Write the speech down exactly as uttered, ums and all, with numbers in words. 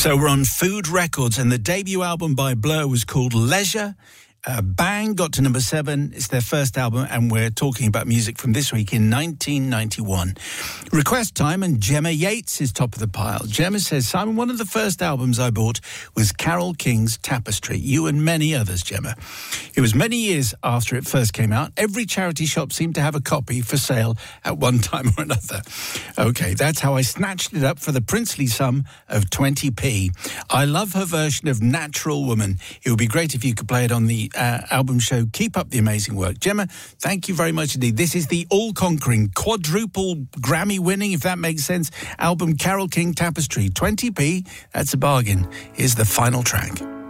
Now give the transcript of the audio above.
So we're on Food Records, and the debut album by Blur was called Leisure. Uh, Bang got to number seven. It's their first album, and we're talking about music from this week in nineteen ninety-one. Request time, and Gemma Yates is top of the pile. Gemma says, Simon, one of the first albums I bought was Carole King's Tapestry. You and many others, Gemma. It was many years after it first came out. Every charity shop seemed to have a copy for sale at one time or another. Okay, that's how I snatched it up for the princely sum of twenty p. I love her version of Natural Woman. It would be great if you could play it on the Uh, album show. Keep up the amazing work. Gemma, thank you very much indeed. This is the all-conquering, quadruple Grammy-winning, if that makes sense, album Carole King Tapestry. twenty p, that's a bargain. Here's the final track.